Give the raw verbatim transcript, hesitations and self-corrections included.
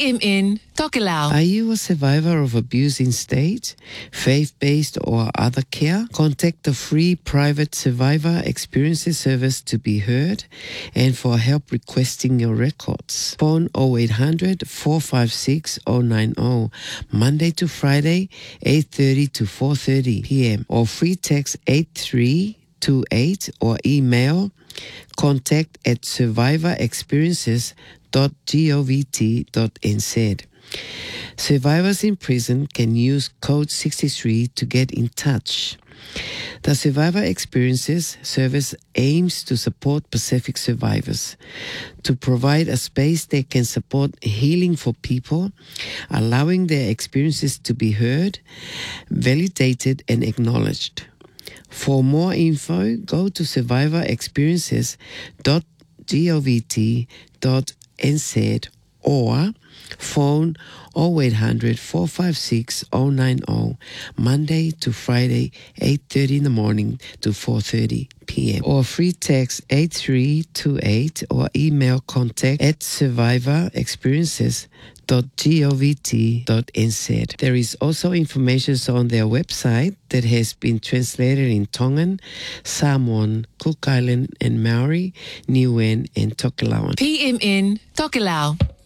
P M N Tokelau. Are you a survivor of abuse in state, faith-based or other care? Contact the free private survivor experiences service to be heard and for help requesting your records. Phone oh eight hundred, four five six, oh nine oh, Monday to Friday, eight thirty to four thirty p.m. or free text eight three two eight or email contact at survivor experiences dot govt dot n z. Survivors in prison can use code sixty-three to get in touch. The Survivor Experiences Service aims to support Pacific survivors, to provide a space they can support healing for people, allowing their experiences to be heard, validated and acknowledged. For more info, go to survivor experiences dot govt dot n z or phone oh eight hundred, four five six, oh nine oh, Monday to Friday, eight thirty in the morning to four thirty p.m. or free text eight three two eight or email contact at survivor experiences dot govt dot n z. There is also information on their website that has been translated in Tongan, Samoan, Cook Island and Maori, Niuean and Tokelauan. P M N Tokelau.